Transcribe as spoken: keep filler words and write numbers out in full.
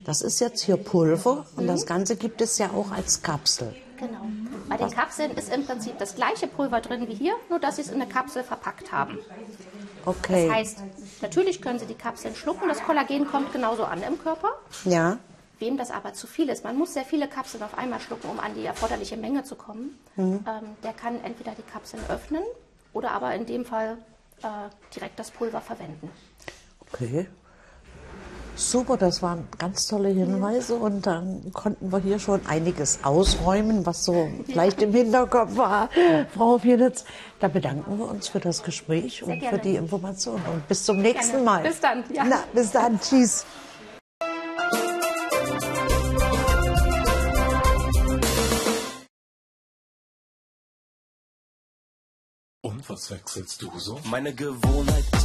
Das ist jetzt hier Pulver und mhm. das Ganze gibt es ja auch als Kapsel. Genau. Bei den Kapseln ist im Prinzip das gleiche Pulver drin wie hier, nur dass sie es in eine Kapsel verpackt haben. Okay. Das heißt, natürlich können Sie die Kapseln schlucken, das Kollagen kommt genauso an im Körper. Ja. Wem das aber zu viel ist, man muss sehr viele Kapseln auf einmal schlucken, um an die erforderliche Menge zu kommen, mhm. ähm, der kann entweder die Kapseln öffnen oder aber in dem Fall äh, direkt das Pulver verwenden. Okay. Super, das waren ganz tolle Hinweise und dann konnten wir hier schon einiges ausräumen, was so vielleicht im Hinterkopf war. Frau Fienitz, da bedanken wir uns für das Gespräch Sehr und gerne. für die Information und bis zum nächsten Gerne. Mal. Bis dann. Ja. Na, bis dann, tschüss. Und was wechselst du so? Meine Gewohnheit